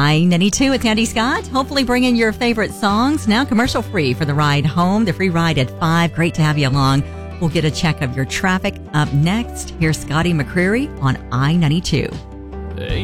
I-92 with Andy Scott. Hopefully bring in your favorite songs. Now commercial free for the ride home. The free ride at 5. Great to have you along. We'll get a check of your traffic up next. Here's Scotty McCreery on I-92.